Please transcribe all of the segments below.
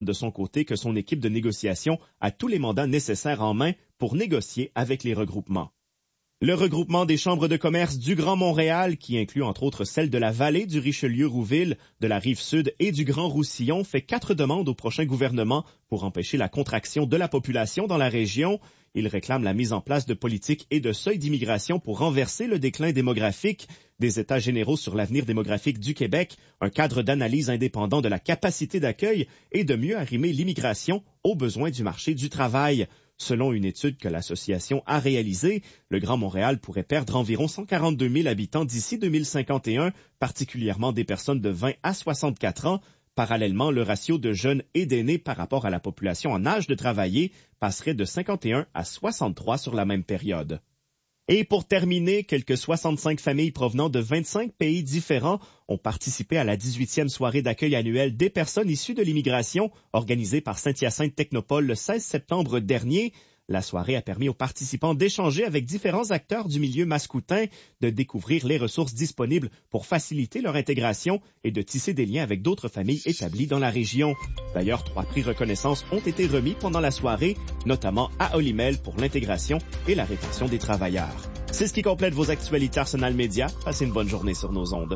de son côté que son équipe de négociation a tous les mandats nécessaires en main pour négocier avec les regroupements. Le regroupement des chambres de commerce du Grand Montréal, qui inclut entre autres celles de la vallée du Richelieu-Rouville, de la Rive-Sud et du Grand-Roussillon, fait 4 demandes au prochain gouvernement pour empêcher la contraction de la population dans la région. Il réclame la mise en place de politiques et de seuils d'immigration pour renverser le déclin démographique, des états généraux sur l'avenir démographique du Québec, un cadre d'analyse indépendant de la capacité d'accueil et de mieux arrimer l'immigration aux besoins du marché du travail. Selon une étude que l'association a réalisée, le Grand Montréal pourrait perdre environ 142 000 habitants d'ici 2051, particulièrement des personnes de 20 à 64 ans. Parallèlement, le ratio de jeunes et d'aînés par rapport à la population en âge de travailler passerait de 51 à 63 sur la même période. Et pour terminer, quelques 65 familles provenant de 25 pays différents ont participé à la 18e soirée d'accueil annuelle des personnes issues de l'immigration, organisée par Saint-Hyacinthe Technopole le 16 septembre dernier. La soirée a permis aux participants d'échanger avec différents acteurs du milieu mascoutin, de découvrir les ressources disponibles pour faciliter leur intégration et de tisser des liens avec d'autres familles établies dans la région. D'ailleurs, 3 prix reconnaissance ont été remis pendant la soirée, notamment à Olimel pour l'intégration et la rétention des travailleurs. C'est ce qui complète vos actualités Arsenal Média. Passez une bonne journée sur nos ondes.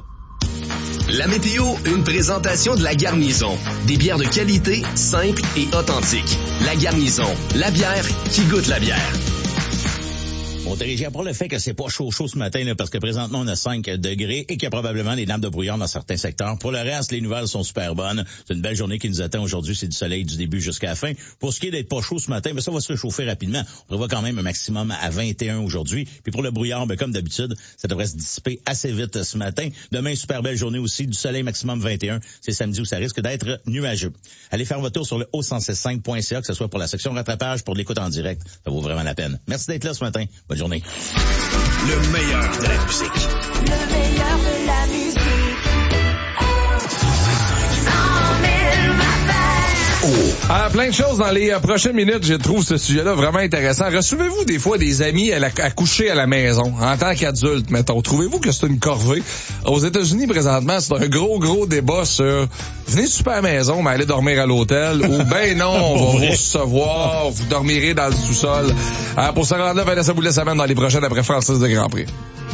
La météo, une présentation de La Garnison. Des bières de qualité, simples et authentiques. La Garnison, la bière qui goûte la bière. Montérégie, pour le fait que c'est pas chaud ce matin, là, parce que présentement on a 5 degrés et qu'il y a probablement des nappes de brouillard dans certains secteurs. Pour le reste, les nouvelles sont super bonnes. C'est une belle journée qui nous attend aujourd'hui. C'est du soleil du début jusqu'à la fin. Pour ce qui est d'être pas chaud ce matin, ça va se réchauffer rapidement. On prévoit quand même un maximum à 21 aujourd'hui. Puis pour le brouillard, comme d'habitude, ça devrait se dissiper assez vite ce matin. Demain, super belle journée aussi. Du soleil maximum 21. C'est samedi où ça risque d'être nuageux. Allez faire votre tour sur le haut165.ca, que ce soit pour la section rattrapage, pour l'écoute en direct. Ça vaut vraiment la peine. Merci d'être là ce matin. Bonne journée. Le meilleur de la musique. Le meilleur de la musique. 100 000 Alors, plein de choses dans les prochaines minutes. Je trouve ce sujet-là vraiment intéressant. Recevez-vous des fois des amis à coucher à la maison, en tant qu'adulte, mettons? Trouvez-vous que c'est une corvée? Aux États-Unis, présentement, c'est un gros débat sur venez super à la maison, mais allez dormir à l'hôtel, ou ben non, on va vous recevoir, vous dormirez dans le sous-sol. Pour se rendre là, Vanessa vous laisse amène dans les prochaines après Francis de Grand Prix.